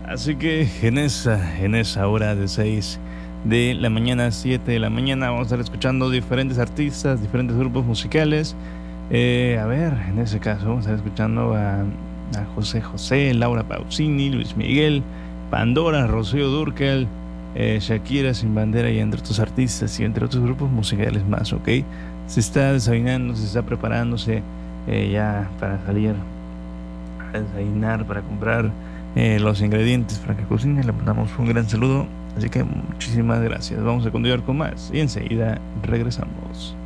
Así que en esa hora de 6 de la mañana a 7 de la mañana vamos a estar escuchando diferentes artistas, diferentes grupos musicales. A ver, en ese caso vamos a estar escuchando a José José, Laura Pausini, Luis Miguel, Pandora, Rocío Dúrcal, Shakira Sin Bandera y entre otros artistas y entre otros grupos musicales más, ¿ok? Se está desayunando, se está preparándose ya para salir a desayunar, para comprar los ingredientes para que cocine. Le mandamos un gran saludo. Así que muchísimas gracias. Vamos a continuar con más y enseguida regresamos.